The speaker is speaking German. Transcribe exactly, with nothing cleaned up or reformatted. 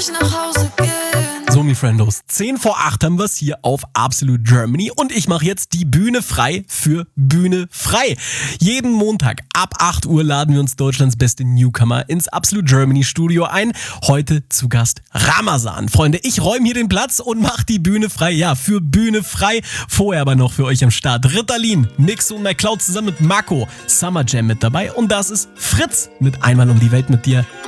ich nach Hause gehen. So, mi Friendos, zehn vor acht haben wir's hier auf Absolute Germany und ich mache jetzt die Bühne frei für Bühne frei. Jeden Montag ab acht Uhr laden wir uns Deutschlands beste Newcomer ins Absolute Germany Studio ein. Heute zu Gast Ramazan. Freunde, ich räume hier den Platz und mache die Bühne frei. Ja, für Bühne frei. Vorher aber noch für euch am Start Ritalin, Nix und McCloud zusammen mit Marco, Summer Jam mit dabei und das ist Fritz mit Einmal um die Welt mit dir.